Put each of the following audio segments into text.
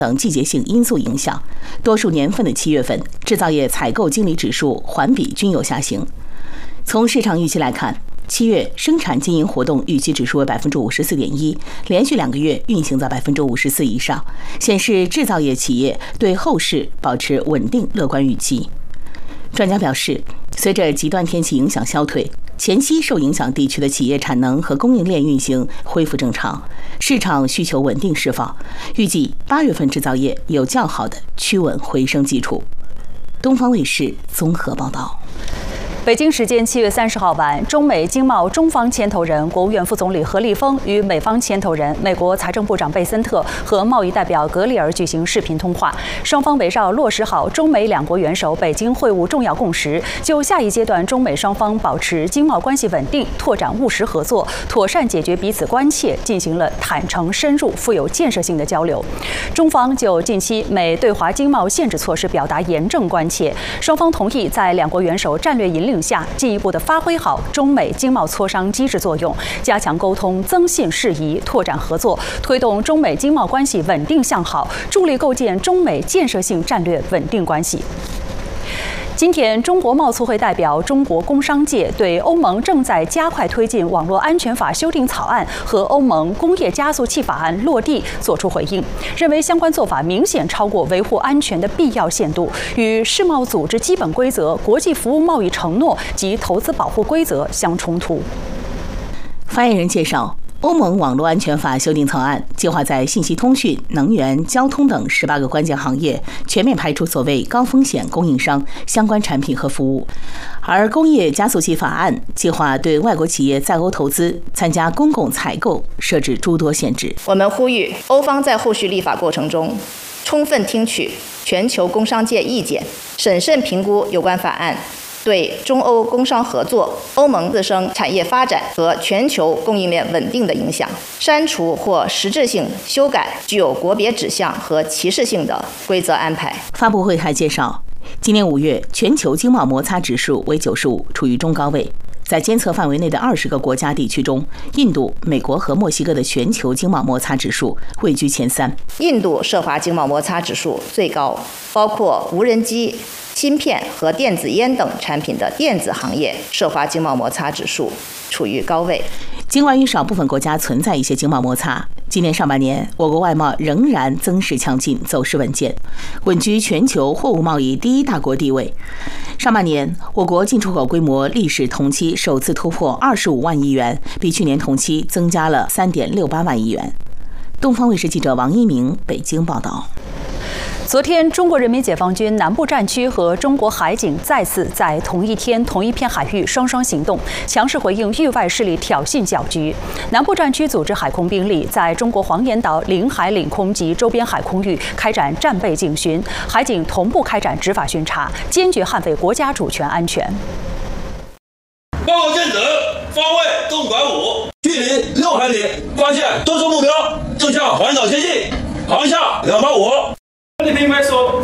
等季节性因素影响，多数年份的7月份，制造业采购经理指数环比均有下行。从市场预期来看，7月生产经营活动预期指数为54.1%，连续2个月运行在54%以上，显示制造业企业对后市保持稳定乐观预期。专家表示，随着极端天气影响消退，前期受影响地区的企业产能和供应链运行恢复正常，市场需求稳定释放，预计8月份制造业有较好的趋稳回升基础。东方卫视综合报道。 北京时间7月30号晚，中美经贸中方牵头人、国务院副总理何立峰与美方牵头人、美国财政部长贝森特和贸易代表格里尔举行视频通话，双方围绕落实好中美2国元首北京会晤重要共识，就下一阶段中美双方保持经贸关系稳定、拓展务实合作、妥善解决彼此关切，进行了坦诚、深入、富有建设性的交流。中方就近期美对华经贸限制措施表达严正关切，双方同意在2国元首战略引领下，进一步的发挥好中美经贸磋商机制作用，加强沟通、增信事宜，拓展合作，推动中美经贸关系稳定向好，助力构建中美建设性战略稳定关系。今天，中国贸促会代表中国工商界对欧盟正在加快推进网络安全法修订草案和欧盟工业加速器法案落地作出回应，认为相关做法明显超过维护安全的必要限度，与世贸组织基本规则、国际服务贸易承诺及投资保护规则相冲突。 发言人介绍，欧盟网络安全法修订草案计划在信息通讯、能源、交通等18个关键行业全面排除所谓高风险供应商相关产品和服务，而工业加速器法案计划对外国企业在欧投资、参加公共采购设置诸多限制。 我们呼吁欧方在后续立法过程中，充分听取全球工商界意见，审慎评估有关法案对中欧工商合作、欧盟自身产业发展和全球供应链稳定的影响，删除或实质性修改具有国别指向和歧视性的规则安排。 发布会还介绍，今年5月全球经贸摩擦指数为95，处于中高位。在监测范围内的20个国家地区中，印度、美国和墨西哥的全球经贸摩擦指数位居前3。 印度涉华经贸摩擦指数最高，包括无人机、芯片和电子烟等产品的电子行业涉华经贸摩擦指数处于高位。 尽管与少部分国家存在一些经贸摩擦，今年上半年我国外贸仍然增势强劲，走势稳健，稳居全球货物贸易第1大国地位。上半年，我国进出口规模历史同期首次突破25万亿元，比去年同期增加了3.68万亿元。东方卫视记者王一鸣北京报道。 昨天，中国人民解放军南部战区和中国海警再次在同一天、同一片海域双双行动，强势回应域外势力挑衅搅局。南部战区组织海空兵力在中国黄岩岛领海、领空及周边海空域开展战备警巡，海警同步开展执法巡查，坚决捍卫国家主权安全。 报告见指，方位纵管5，距离6海里，发现多数目标正向黄岩岛前进，航向285。 Philippine vessel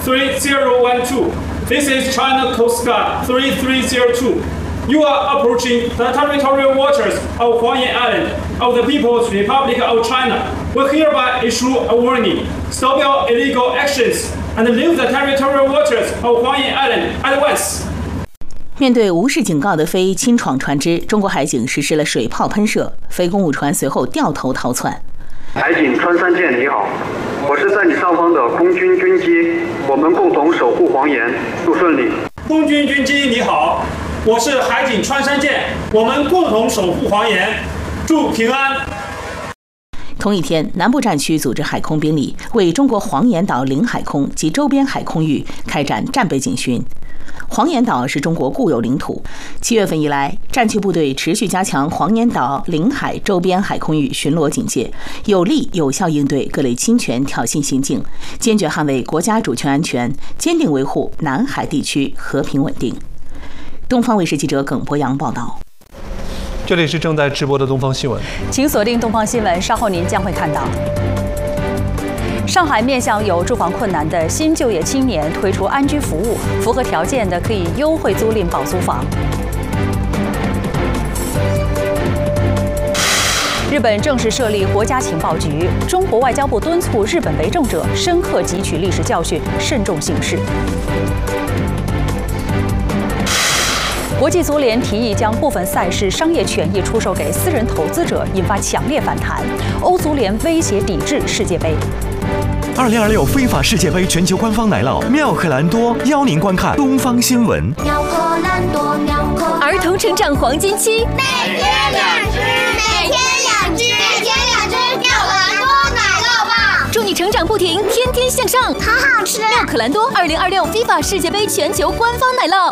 3012. This is China Coast Guard 3302. You are approaching the territorial waters of Huangyan Island of the People's Republic of China. We hereby issue a warning. Stop your illegal actions and leave the territorial waters of Huangyan Island at once. 面对无视警告的非侵闯船只，中国海警实施了水炮喷射，非公务船随后掉头逃窜。 海警穿山舰你好，我是在你上方的空军军机，我们共同守护黄岩，祝顺利。 空军军机你好，我是海警穿山舰，我们共同守护黄岩，祝平安。 同一天，南部战区组织海空兵力为中国黄岩岛领海空及周边海空域开展战备警巡。黄岩岛是中国固有领土，7月份以来，战区部队持续加强黄岩岛领海周边海空域巡逻警戒，有力有效应对各类侵权挑衅行径，坚决捍卫国家主权安全，坚定维护南海地区和平稳定。东方卫视记者耿博阳报道。 这里是正在直播的东方新闻， 请锁定东方新闻，稍后您将会看到。上海面向有住房困难的新就业青年推出安居服务，符合条件的可以优惠租赁保租房。 日本正式设立国家情报局。中国外交部敦促日本为政者深刻汲取历史教训，慎重行事。国际足联提议将部分赛事商业权益出售给私人投资者，引发强烈反弹。欧足联威胁抵制世界杯。 2026非法世界杯全球官方来了，妙可蓝多邀您观看东方新闻。 妙可蓝多，妙可儿童成长黄金期， 每天2只，每天2只，每天2只妙可蓝多奶酪棒， 祝你成长不停，天天向上， 好好吃。 妙可蓝多2026非法世界杯全球官方奶酪。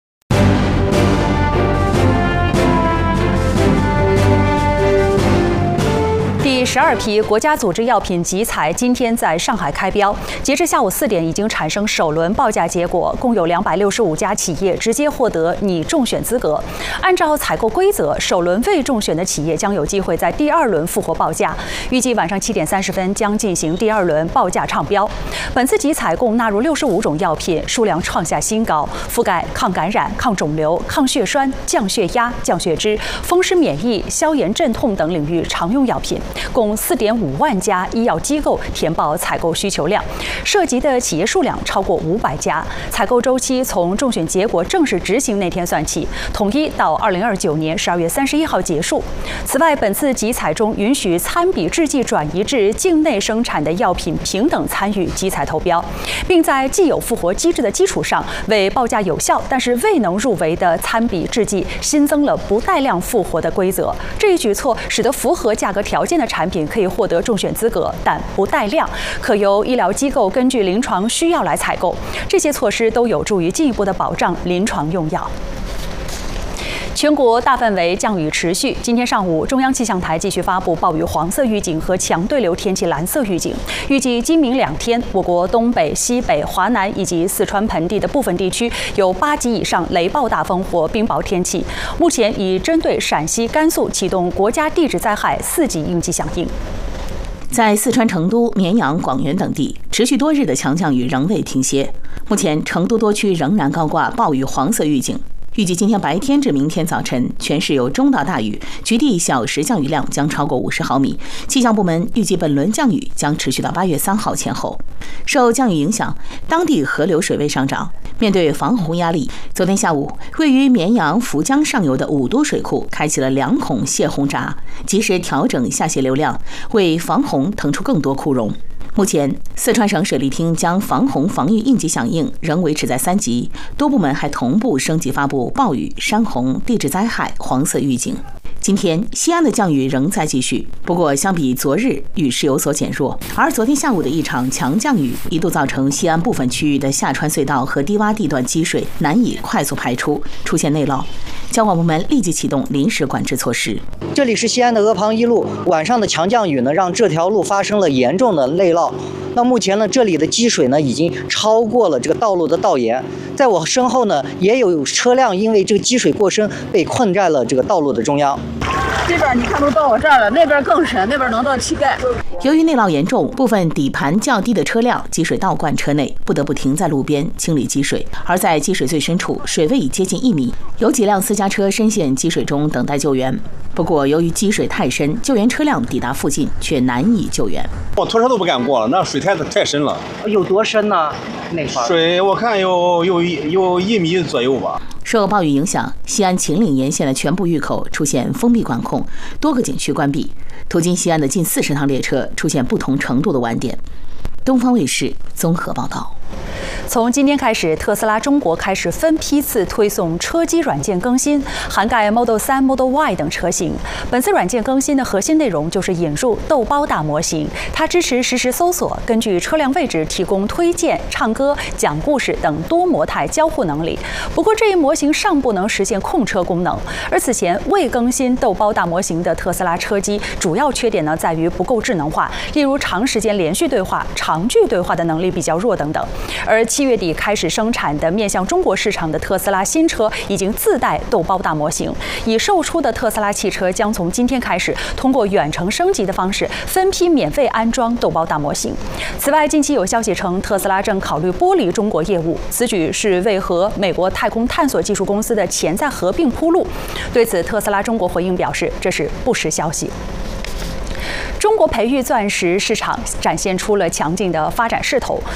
第12批国家组织药品集采今天在上海开标，截至下午4点，已经产生首轮报价结果，共有265家企业直接获得拟中选资格。按照采购规则，首轮未中选的企业将有机会在第2轮复活报价。预计晚上7点30分将进行第2轮报价唱标。本次集采共纳入65种药品，数量创下新高，覆盖抗感染、抗肿瘤、抗血栓、降血压、降血脂、风湿免疫、消炎镇痛等领域常用药品。共4.5万家医药机构填报采购需求量，涉及的企业数量超过500家。采购周期从中选结果正式执行那天算起，统一到2029年12月31号结束。此外，本次集采中允许参比制剂转移至境内生产的药品平等参与集采投标，并在既有复活机制的基础上，为报价有效但是未能入围的参比制剂新增了不带量复活的规则。这一举措使得符合价格条件的产品可以获得中选资格，但不带量，可由医疗机构根据临床需要来采购。这些措施都有助于进一步的保障临床用药。全国大范围降雨持续。今天上午，中央气象台继续发布暴雨黄色预警和强对流天气蓝色预警。预计今明2天，我国东北、西北、华南以及四川盆地的部分地区有8级以上雷暴大风或冰雹天气。目前已针对陕西、甘肃启动国家地质灾害4级应急响应。 在四川成都、绵阳、广元等地，持续多日的强降雨仍未停歇。目前，成都多区仍然高挂暴雨黄色预警。预计今天白天至明天早晨，全市有中到大雨，局地小时降雨量将超过50毫米。气象部门预计本轮降雨将持续到8月3号前后。受降雨影响，当地河流水位上涨。面对防洪压力，昨天下午，位于绵阳涪江上游的五都水库开启了2孔泄洪闸，及时调整下泄流量，为防洪腾出更多库容。目前，四川省水利厅将防洪防御应急响应仍维持在3级，多部门还同步升级发布暴雨、山洪、地质灾害黄色预警。今天，西安的降雨仍在继续，不过相比昨日，雨势有所减弱。而昨天下午的一场强降雨，一度造成西安部分区域的下穿隧道和低洼地段积水难以快速排出，出现内涝。交管部门立即启动临时管制措施。 这里是西安的阿房一路，晚上的强降雨呢，让这条路发生了严重的内涝。那目前呢，这里的积水呢，已经超过了这个道路的道沿。在我身后呢，也有车辆因为这个积水过深，被困在了这个道路的中央。 这边你看都到我这儿了，那边更深，那边能到膝盖。 由于内涝严重，部分底盘较低的车辆积水倒灌车内，不得不停在路边清理积水。而在积水最深处，水位已接近1米，有几辆私家车深陷积水中等待救援。不过，由于积水太深，救援车辆抵达附近却难以救援。 我拖车都不敢过了，那水太深了。 有多深呢？那块水我看有1米左右吧。 受暴雨影响，西安秦岭沿线的全部峪口出现封闭管控，多个景区关闭。途经西安的近40趟列车出现不同程度的晚点。东方卫视综合报道。 从今天开始，特斯拉中国开始分批次推送车机软件更新，涵盖 Model 3、Model Y 等车型。本次软件更新的核心内容就是引入豆包大模型，它支持实时搜索，根据车辆位置提供推荐、唱歌、讲故事等多模态交互能力。不过，这一模型尚不能实现控车功能。而此前未更新豆包大模型的特斯拉车机，主要缺点呢在于不够智能化，例如长时间连续对话、长句对话的能力比较弱等等。而7月底开始生产的面向中国市场的特斯拉新车已经自带豆包大模型，已售出的特斯拉汽车将从今天开始通过远程升级的方式分批免费安装豆包大模型。此外，近期有消息称特斯拉正考虑剥离中国业务，此举是为和美国太空探索技术公司的潜在合并铺路。对此，特斯拉中国回应表示，这是不实消息。 中国培育钻石市场展现出了强劲的发展势头。